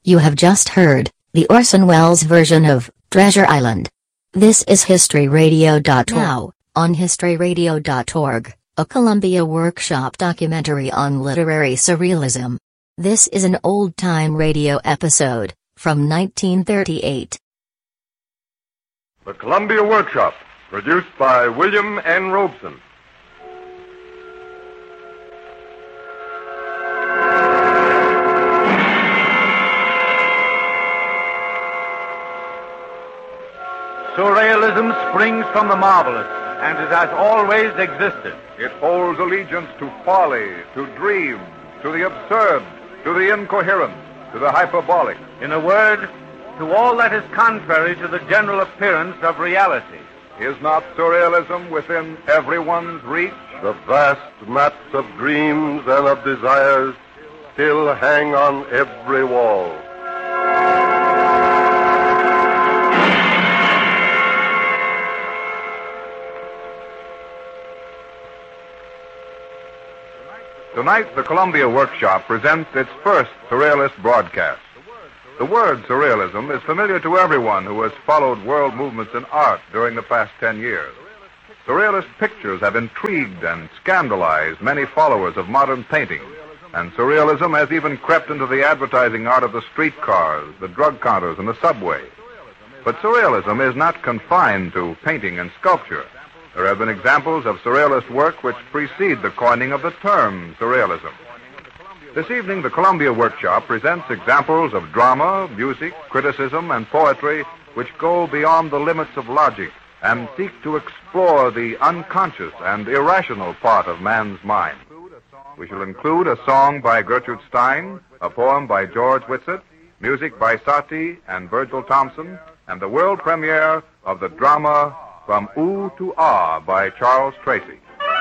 You have just heard the Orson Welles version of Treasure Island. This is HistoryRadio.org. Now, on HistoryRadio.org, a Columbia Workshop documentary on literary surrealism. This is an old-time radio episode from 1938. The Columbia Workshop, produced by William N. Robeson. Surrealism springs from the marvelous, and it has always existed. It holds allegiance to folly, to dream, to the absurd, to the incoherent, to the hyperbolic. In a word, to all that is contrary to the general appearance of reality. Is not surrealism within everyone's reach? The vast maps of dreams and of desires still hang on every wall. Tonight, the Columbia Workshop presents its first Surrealist broadcast. The word surrealism is familiar to everyone who has followed world movements in art during the past 10 years. Surrealist pictures have intrigued and scandalized many followers of modern painting, and surrealism has even crept into the advertising art of the streetcars, the drug counters, and the subway. But surrealism is not confined to painting and sculpture. There have been examples of surrealist work which precede the coining of the term surrealism. This evening, the Columbia Workshop presents examples of drama, music, criticism, and poetry which go beyond the limits of logic and seek to explore the unconscious and irrational part of man's mind. We shall include a song by Gertrude Stein, a poem by George Whitsitt, music by Satie and Virgil Thompson, and the world premiere of the drama From Ooh to Ah by Charles Tracy.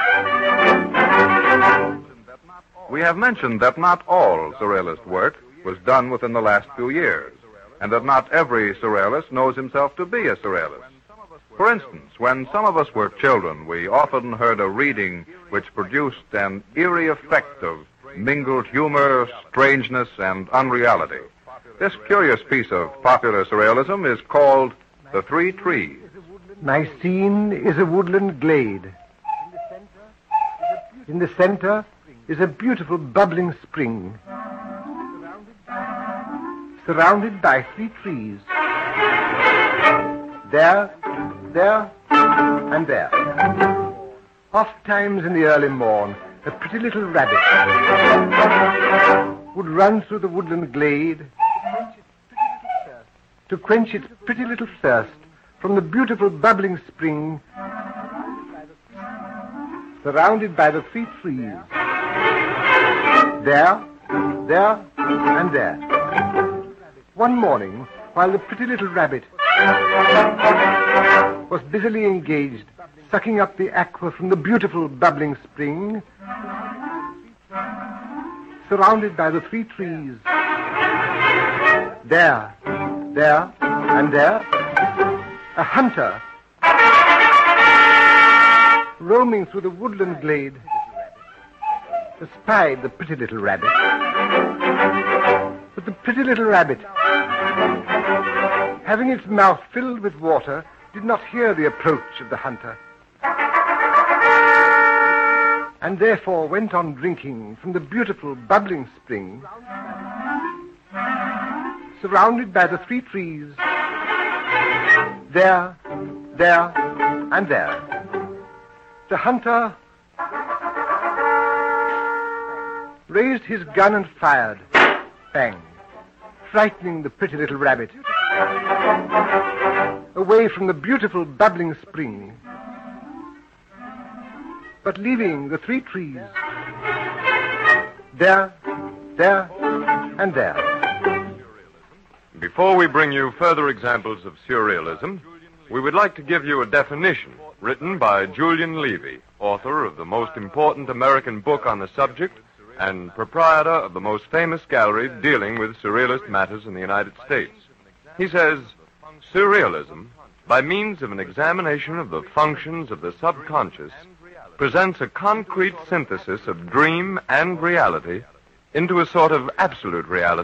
We have mentioned that not all surrealist work was done within the last few years, and that not every surrealist knows himself to be a surrealist. For instance, when some of us were children, we often heard a reading which produced an eerie effect of mingled humor, strangeness, and unreality. This curious piece of popular surrealism is called The Three Trees. My scene is a woodland glade. In the center is a beautiful bubbling spring, surrounded by three trees. There, and there. Ofttimes in the early morn, a pretty little rabbit would run through the woodland glade to quench its pretty little thirst from the beautiful bubbling spring, surrounded by the three trees. There, and there. One morning, while the pretty little rabbit was busily engaged sucking up the aqua from the beautiful bubbling spring, surrounded by the three trees. There, and there. A hunter, roaming through the woodland glade, espied the pretty little rabbit. But the pretty little rabbit, having its mouth filled with water, did not hear the approach of the hunter, and therefore went on drinking from the beautiful bubbling spring, surrounded by the three trees. There, and there. The hunter raised his gun and fired. Bang, frightening the pretty little rabbit away from the beautiful bubbling spring, but leaving the three trees. There, and there. Before we bring you further examples of surrealism, we would like to give you a definition written by Julian Levy, author of the most important American book on the subject and proprietor of the most famous gallery dealing with surrealist matters in the United States. He says, surrealism, by means of an examination of the functions of the subconscious, presents a concrete synthesis of dream and reality into a sort of absolute reality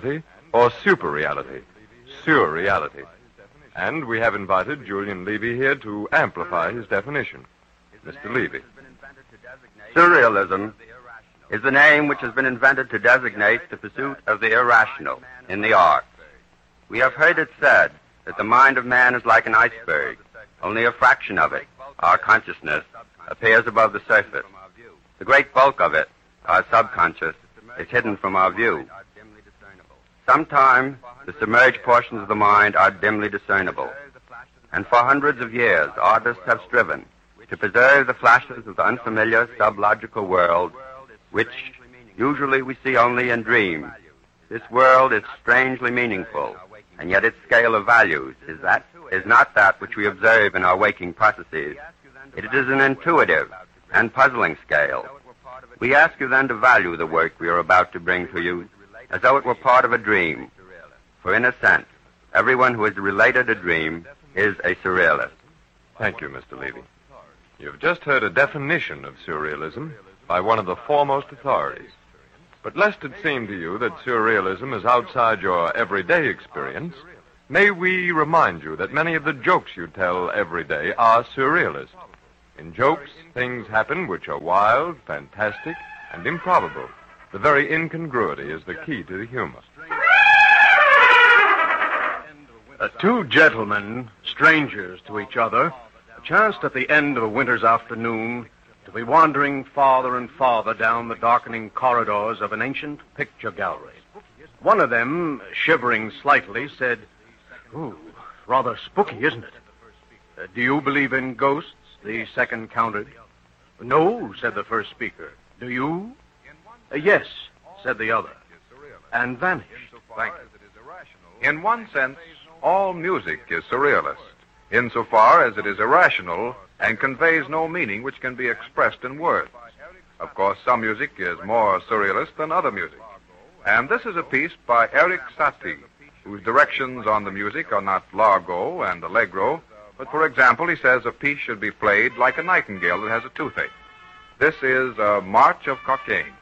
or super-reality, surreality. And we have invited Julian Levy here to amplify his definition. Mr. Levy. Surrealism is the name which has been invented to designate the pursuit of the irrational in the arts. We have heard it said that the mind of man is like an iceberg. Only a fraction of it, our consciousness, appears above the surface. The great bulk of it, our subconscious, is hidden from our view. Sometimes the submerged portions of the mind are dimly discernible. And for hundreds of years, artists have striven to preserve the flashes of the unfamiliar sublogical world, which usually we see only in dreams. This world is strangely meaningful, and yet its scale of values is not that which we observe in our waking processes. It is an intuitive and puzzling scale. We ask you then to value the work we are about to bring to you as though it were part of a dream. For in a sense, everyone who has related a dream is a surrealist. Thank you, Mr. Levy. You've just heard a definition of surrealism by one of the foremost authorities. But lest it seem to you that surrealism is outside your everyday experience, may we remind you that many of the jokes you tell every day are surrealist. In jokes, things happen which are wild, fantastic, and improbable. The very incongruity is the key to the humor. Two gentlemen, strangers to each other, chanced at the end of a winter's afternoon to be wandering farther and farther down the darkening corridors of an ancient picture gallery. One of them, shivering slightly, said, "Ooh, rather spooky, isn't it?" "Do you believe in ghosts?" the second countered. "No," said the first speaker. "Do you?" "Yes," said the other, and vanished. Thank you. In one sense, all music is surrealist, insofar as it is irrational and conveys no meaning which can be expressed in words. Of course, some music is more surrealist than other music. And this is a piece by Erik Satie, whose directions on the music are not largo and allegro, but, for example, he says a piece should be played like a nightingale that has a toothache. This is a March of Cockaigne.